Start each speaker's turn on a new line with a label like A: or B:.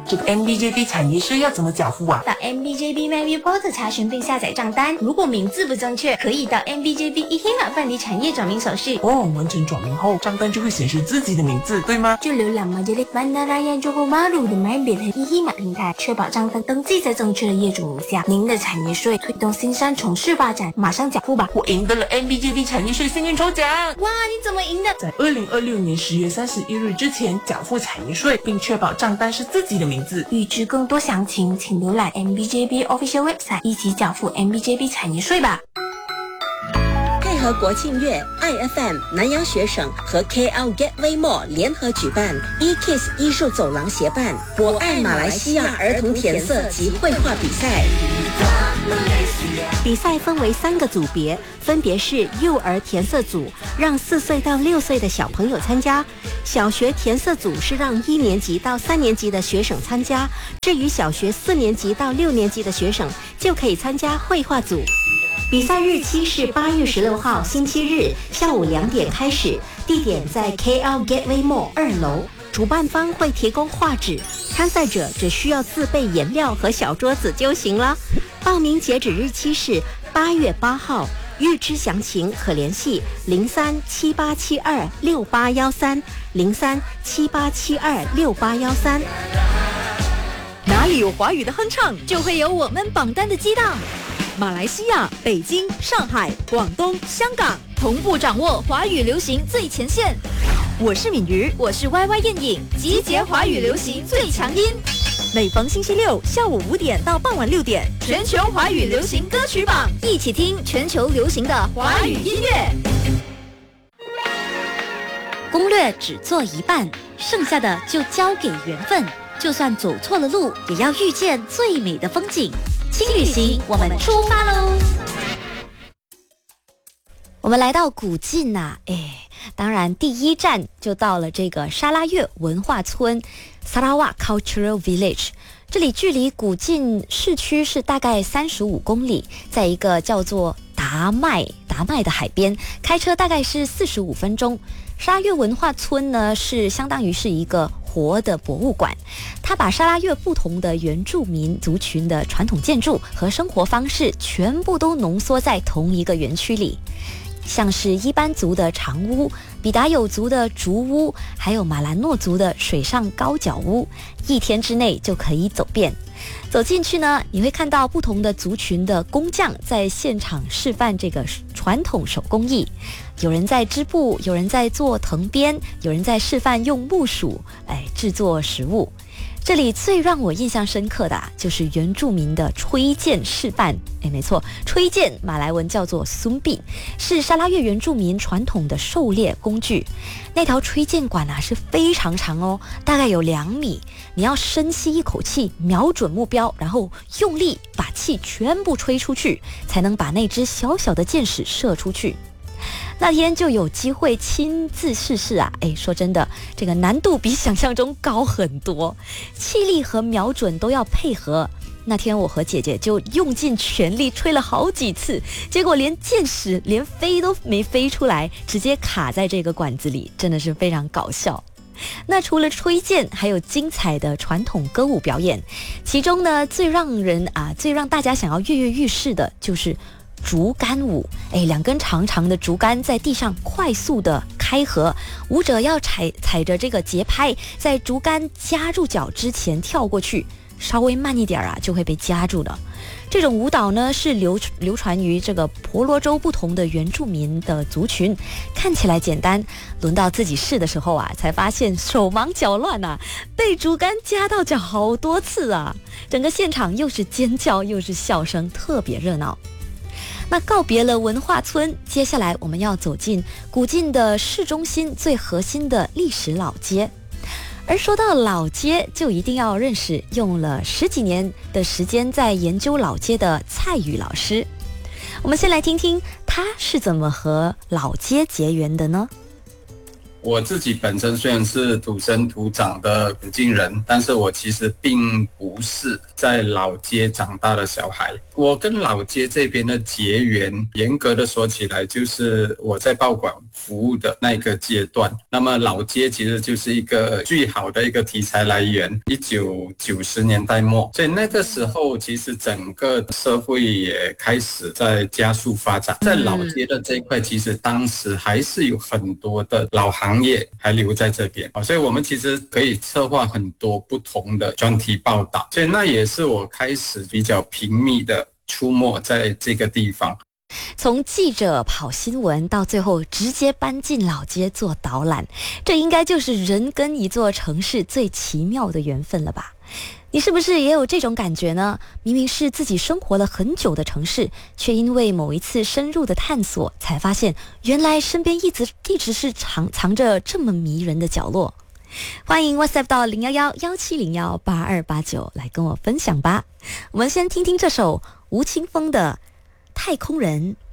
A: 这个 MBJB 产业税要怎么缴付啊？
B: 到 MBJB My Report 查询并下载账单，如果名字不正确，可以到 MBJB eHima 办理产业转名手续。
A: 完成转名后，账单就会显示自己的名字，对吗？
B: 就浏览 Majelis Bandaraya Johor Bahru 的 MyBit 和 eHima 平台，确保账单登记在正确的业主名下。您的产业税推动新山城市发展，马上缴付吧！
A: 我赢得了 MBJB 产业税幸运抽奖！
B: 哇，你怎么赢的？
A: 在2026年10月31日之前缴付产业税，并确保账单是自己的名字。
B: 预知更多详情，请浏览 MBJB Official Website， 一起缴付 MBJB 产业税吧。
C: 配合国庆月 ，IFM 南洋学省和 KL Gateway Mall 联合举办 eKids 艺术走廊协办我爱马来西亚儿童填色及绘画比赛。比赛分为3个组别，分别是幼儿填色组，让4岁到6岁的小朋友参加；小学填色组是让1年级到3年级的学生参加；至于小学4年级到6年级的学生，就可以参加绘画组。比赛日期是8月16号星期日下午2点开始，地点在 KL Gateway Mall 2楼。主办方会提供画纸，参赛者只需要自备颜料和小桌子就行了。报名截止日期是8月8号，预知详情可联系0378726813 0378726813。
D: 哪里有华语的哼唱，就会有我们榜单的激荡。马来西亚、北京、上海、广东、香港同步掌握华语流行最前线。我是敏瑜，我是 YY 燕影，集结华语流行最强音。每逢星期六下午5点到傍晚6点，全球华语流行歌曲榜，一起听全球流行的华语音乐。
E: 攻略只做一半，剩下的就交给缘分。就算走错了路，也要遇见最美的风景。轻旅行，我们出发喽！我们来到古晋当然第一站就到了这个沙拉越文化村 Sarawak Cultural Village。这里距离古晋市区是大概35公里，在一个叫做达麦的海边，开车大概是45分钟。沙拉越文化村呢，是相当于是一个活的博物馆，它把沙拉越不同的原住民族群的传统建筑和生活方式全部都浓缩在同一个园区里，像是伊班族的长屋、比达有族的竹屋，还有马兰诺族的水上高脚屋，一天之内就可以走遍。走进去呢，你会看到不同的族群的工匠在现场示范这个传统手工艺，有人在织布，有人在做藤编，有人在示范用木薯制作食物。这里最让我印象深刻的就是原住民的吹剑示范。没错，吹剑马来文叫做 Sumbi， 是沙拉越原住民传统的狩猎工具。那条吹剑管是非常长哦，大概有2米。你要深吸一口气，瞄准目标，然后用力把气全部吹出去，才能把那只小小的箭矢射出去。那天就有机会亲自试试说真的，这个难度比想象中高很多，气力和瞄准都要配合。那天我和姐姐就用尽全力吹了好几次，结果连箭矢连飞都没飞出来，直接卡在这个管子里，真的是非常搞笑。那除了吹剑，还有精彩的传统歌舞表演，其中呢最让大家想要跃跃欲试的就是竹竿舞。2根长长的竹竿在地上快速的开合，舞者要踩着这个节拍，在竹竿夹住脚之前跳过去，稍微慢一点就会被夹住了。这种舞蹈呢是流传于这个婆罗洲不同的原住民的族群，看起来简单，轮到自己试的时候才发现手忙脚乱被竹竿夹到脚好多次整个现场又是尖叫又是笑声，特别热闹。那告别了文化村，接下来我们要走进古晋的市中心最核心的历史老街。而说到老街，就一定要认识用了10几年的时间在研究老街的蔡宇老师。我们先来听听他是怎么和老街结缘的呢？
F: 我自己本身虽然是土生土长的古晋人，但是我其实并不是在老街长大的小孩。我跟老街这边的结缘，严格的说起来，就是我在报馆服务的那个阶段。那么老街其实就是一个最好的一个题材来源，1990年代末，所以那个时候其实整个社会也开始在加速发展。在老街的这一块，其实当时还是有很多的老行业还留在这边，所以我们其实可以策划很多不同的专题报道，所以那也是我开始比较频密的出没在这个地方。
E: 从记者跑新闻到最后直接搬进老街做导览，这应该就是人跟一座城市最奇妙的缘分了吧？你是不是也有这种感觉呢？明明是自己生活了很久的城市，却因为某一次深入的探索，才发现原来身边一直是藏着这么迷人的角落。欢迎 WhatsApp 到011-1701-8289来跟我分享吧。我们先听听这首吴青峰的《太空人》。